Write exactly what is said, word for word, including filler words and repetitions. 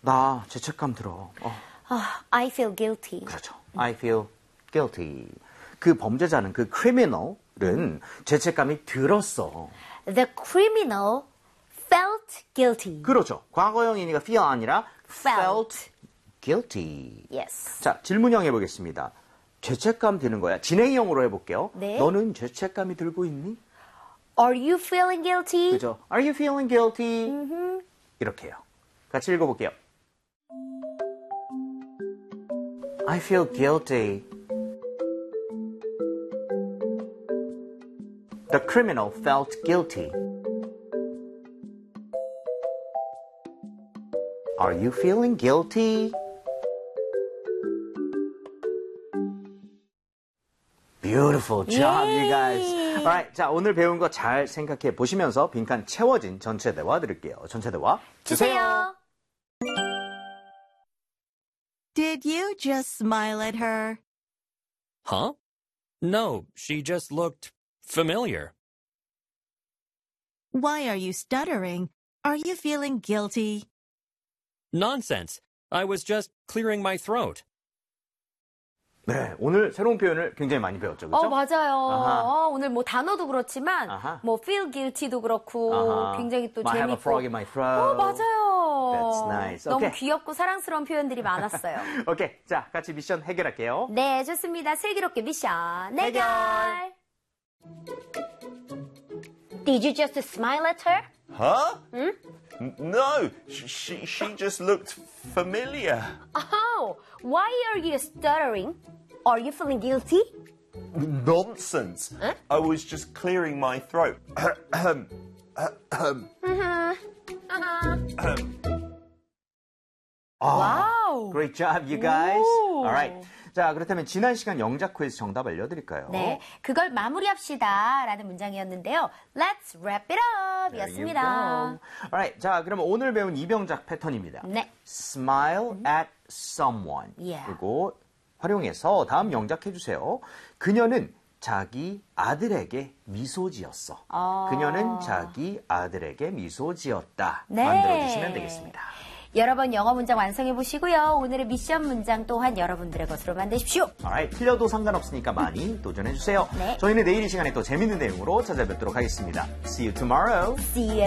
나 죄책감 들어. 어. Uh, I feel guilty. 그렇죠. I feel guilty. 그 범죄자는 그 criminal은 죄책감이 들었어. The criminal felt guilty. 그렇죠. 과거형이니까 feel 아니라 Felt. felt guilty. Yes. 자, 질문형 해보겠습니다. 죄책감 드는 거야. 진행형으로 해볼게요. 네. 너는 죄책감이 들고 있니? Are you feeling guilty? 그죠? Are you feeling guilty? Mm-hmm. 이렇게 해요. 같이 읽어볼게요. I feel guilty. The criminal felt guilty. Are you feeling guilty? Beautiful job, you guys. Alright, 자 오늘 배운 거 잘 생각해 보시면서 빈칸 채워진 전체 대화 들을게요. 전체 대화 주세요. Did you just smile at her? Huh? No, she just looked familiar. Why are you stuttering? Are you feeling guilty? Nonsense. I was just clearing my throat. 네, 오늘 새로운 표현을 굉장히 많이 배웠죠, 그렇죠? 어, 맞아요. 아하. 어, 오늘 뭐 단어도 그렇지만 아하. 뭐 feel guilty도 그렇고 아하. 굉장히 또 I have a 재밌고. frog in my throat. 어, 맞아요. That's nice. 너무 Okay. 귀엽고 사랑스러운 표현들이 많았어요. 오케이, 자 같이 미션 해결할게요. 네, 좋습니다. 슬기롭게 미션 해결. Did you just smile at her? Huh? N- No, she, she she just looked familiar. Oh, why are you stuttering? Are you feeling guilty? Nonsense. I was just clearing my throat. 와우. Great job, you guys. 오. Alright. 자, 그렇다면 지난 시간 영작 퀴즈 정답 알려드릴까요? 네, 그걸 마무리합시다 라는 문장이었는데요. Let's wrap it up There you 이었습니다. go. Alright, 자, 그러면 오늘 배운 이병작 패턴입니다. 네. Smile at someone. Yeah. 그리고 활용해서 다음 영작 해주세요. 그녀는 자기 아들에게 미소 지었어. 아. 그녀는 자기 아들에게 미소 지었다. 네. 만들어주시면 되겠습니다. 여러분 영어 문장 완성해 보시고요. 오늘의 미션 문장 또한 여러분들의 것으로 만드십시오. Alright, 틀려도 상관없으니까 많이 도전해주세요. 네. 저희는 내일 이 시간에 또 재밌는 내용으로 찾아뵙도록 하겠습니다. See you tomorrow. See you